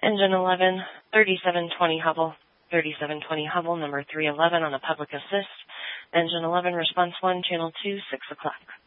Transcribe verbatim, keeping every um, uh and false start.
Engine eleven, thirty-seven twenty Hubble, thirty-seven twenty Hubble, number three eleven on a public assist. Engine eleven, response one, channel two, six o'clock.